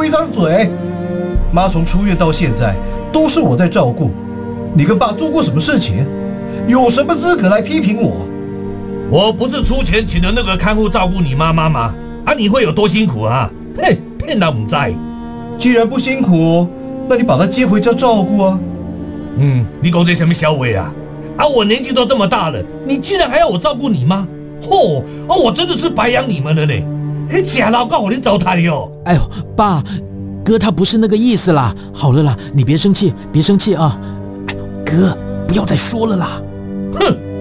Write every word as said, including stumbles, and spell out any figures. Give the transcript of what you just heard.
我一张嘴。妈从出院到现在都是我在照顾，你跟爸做过什么事情？有什么资格来批评我？ 我不是出钱请的那个看护照顾你妈妈吗？啊，你会有多辛苦啊？嘿，骗人不在。 既然不辛苦，那你把她接回家照顾啊。 嗯，你讲这什么小话啊？啊，我年纪都这么大了，你居然还要我照顾你妈？嚯、哦，我真的是白养你们了呢！嘿，假老告我连糟蹋哟！ 哎呦，爸，哥他不是那个意思啦。好了啦，你别生气，别生气啊！哎，哥，不要再说了啦。 哼，